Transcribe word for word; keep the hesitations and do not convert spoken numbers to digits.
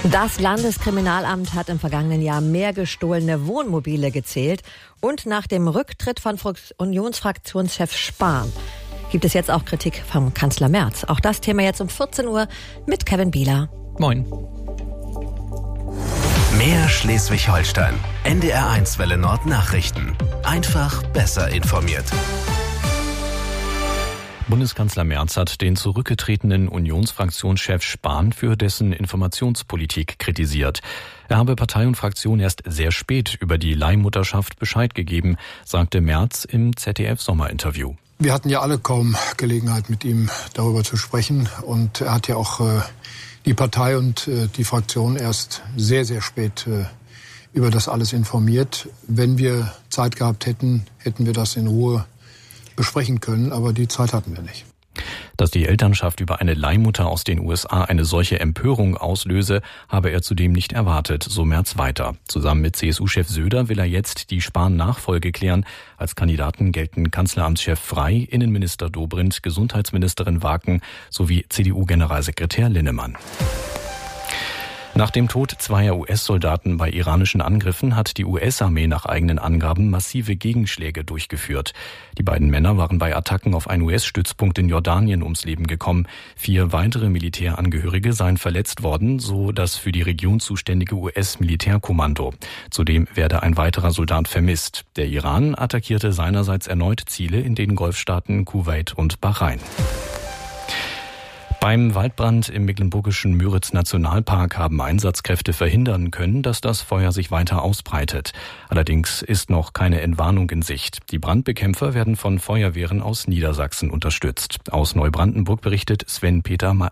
Das Landeskriminalamt hat im vergangenen Jahr mehr gestohlene Wohnmobile gezählt. Und nach dem Rücktritt von Unionsfraktionschef Spahn gibt es jetzt auch Kritik vom Kanzler Merz. Auch das Thema jetzt um vierzehn Uhr mit Kevin Bieler. Moin. Mehr Schleswig-Holstein. N D R eins Welle Nord Nachrichten. Einfach besser informiert. Bundeskanzler Merz hat den zurückgetretenen Unionsfraktionschef Spahn für dessen Informationspolitik kritisiert. Er habe Partei und Fraktion erst sehr spät über die Leihmutterschaft Bescheid gegeben, sagte Merz im Z D F-Sommerinterview. Wir hatten ja alle kaum Gelegenheit, mit ihm darüber zu sprechen. Und er hat ja auch äh, die Partei und äh, die Fraktion erst sehr, sehr spät äh, über das alles informiert. Wenn wir Zeit gehabt hätten, hätten wir das in Ruhe besprechen können, aber die Zeit hatten wir nicht. Dass die Elternschaft über eine Leihmutter aus den U S A eine solche Empörung auslöse, habe er zudem nicht erwartet, so Merz weiter. Zusammen mit C S U-Chef Söder will er jetzt die Spahn-Nachfolge klären. Als Kandidaten gelten Kanzleramtschef Frey, Innenminister Dobrindt, Gesundheitsministerin Waken sowie C D U-Generalsekretär Linnemann. Nach dem Tod zweier U S-Soldaten bei iranischen Angriffen hat die U S-Armee nach eigenen Angaben massive Gegenschläge durchgeführt. Die beiden Männer waren bei Attacken auf einen U S-Stützpunkt in Jordanien ums Leben gekommen. Vier weitere Militärangehörige seien verletzt worden, so das für die Region zuständige U S-Militärkommando. Zudem werde ein weiterer Soldat vermisst. Der Iran attackierte seinerseits erneut Ziele in den Golfstaaten Kuwait und Bahrain. Beim Waldbrand im mecklenburgischen Müritz-Nationalpark haben Einsatzkräfte verhindern können, dass das Feuer sich weiter ausbreitet. Allerdings ist noch keine Entwarnung in Sicht. Die Brandbekämpfer werden von Feuerwehren aus Niedersachsen unterstützt. Aus Neubrandenburg berichtet Sven-Peter